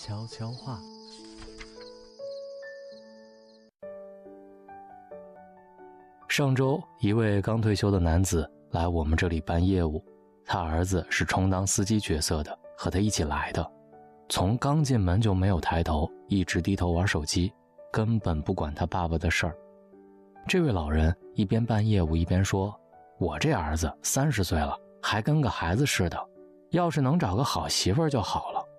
悄悄话。上周，一位刚退休的男子来我们这里办业务，他儿子是充当司机角色的，和他一起来的。从刚进门就没有抬头，一直低头玩手机，根本不管他爸爸的事儿。这位老人一边办业务一边说，我这儿子30岁了，还跟个孩子似的，要是能找个好媳妇儿就好了。